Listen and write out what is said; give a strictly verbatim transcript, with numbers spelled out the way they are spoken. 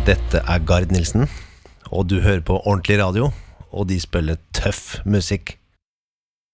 Dette er Gard Nilsen, og du hører på Ordentlig Radio, og de spiller tøff musikk.